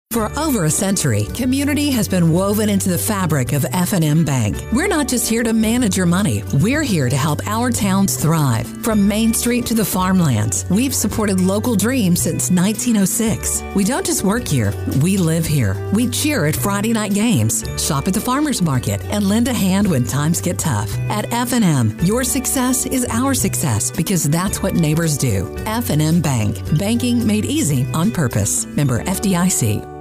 For over a century, community has been woven into the fabric of F&M Bank. We're not just here to manage your money. We're here to help our towns thrive. From Main Street to the farmlands, we've supported local dreams since 1906. We don't just work here, we live here. We cheer at Friday night games, shop at the farmers market, and lend a hand when times get tough. At F&M, your success is our success because that's what neighbors do. F&M Bank. Banking made easy on purpose. Member FDIC.